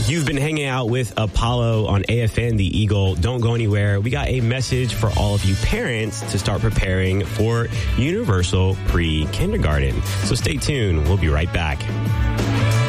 You've been hanging out with Apollo on AFN, the Eagle. Don't go anywhere. We got a message for all of you parents to start preparing for universal pre-kindergarten. So stay tuned. We'll be right back.